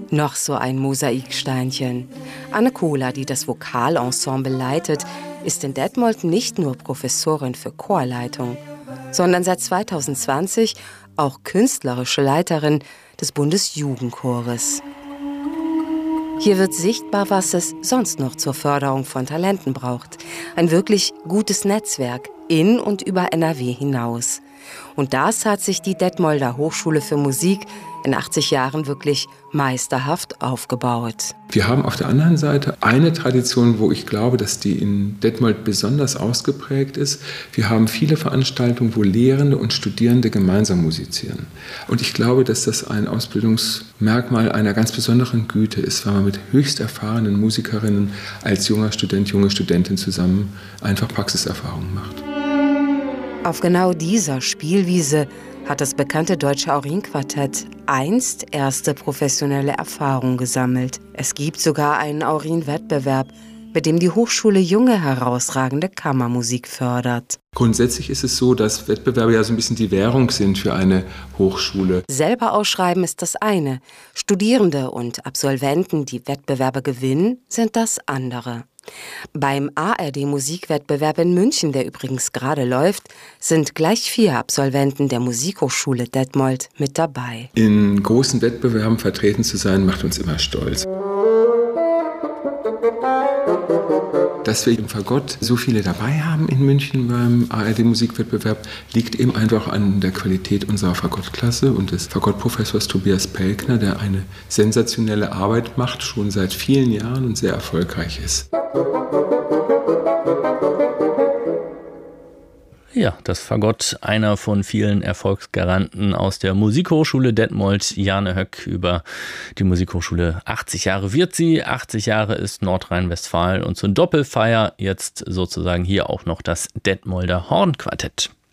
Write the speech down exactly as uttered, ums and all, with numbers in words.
Noch so ein Mosaiksteinchen. Anne Kohler, die das Vokalensemble leitet, ist in Detmold nicht nur Professorin für Chorleitung, sondern seit zweitausendzwanzig auch künstlerische Leiterin des Bundesjugendchores. Hier wird sichtbar, was es sonst noch zur Förderung von Talenten braucht. Ein wirklich gutes Netzwerk in und über N R W hinaus. Und das hat sich die Detmolder Hochschule für Musik in achtzig Jahren wirklich meisterhaft aufgebaut. Wir haben auf der anderen Seite eine Tradition, wo ich glaube, dass die in Detmold besonders ausgeprägt ist. Wir haben viele Veranstaltungen, wo Lehrende und Studierende gemeinsam musizieren. Und ich glaube, dass das ein Ausbildungsmerkmal einer ganz besonderen Güte ist, weil man mit höchst erfahrenen Musikerinnen als junger Student, junge Studentin zusammen einfach Praxiserfahrungen macht. Auf genau dieser Spielwiese hat das bekannte Deutsche Aurin-Quartett einst erste professionelle Erfahrung gesammelt. Es gibt sogar einen Aurin-Wettbewerb, bei dem die Hochschule junge, herausragende Kammermusik fördert. Grundsätzlich ist es so, dass Wettbewerbe ja so ein bisschen die Währung sind für eine Hochschule. Selber ausschreiben ist das eine. Studierende und Absolventen, die Wettbewerbe gewinnen, sind das andere. Beim A R D-Musikwettbewerb in München, der übrigens gerade läuft, sind gleich vier Absolventen der Musikhochschule Detmold mit dabei. In großen Wettbewerben vertreten zu sein, macht uns immer stolz. Dass wir im Fagott so viele dabei haben in München beim A R D-Musikwettbewerb, liegt eben einfach an der Qualität unserer Fagottklasse und des Fagottprofessors Tobias Pelkner, der eine sensationelle Arbeit macht, schon seit vielen Jahren und sehr erfolgreich ist. Ja, das Fagott, einer von vielen Erfolgsgaranten aus der Musikhochschule Detmold. Jane Höck über die Musikhochschule. achtzig Jahre wird sie, achtzig Jahre ist Nordrhein-Westfalen und zur Doppelfeier jetzt sozusagen hier auch noch das Detmolder Hornquartett.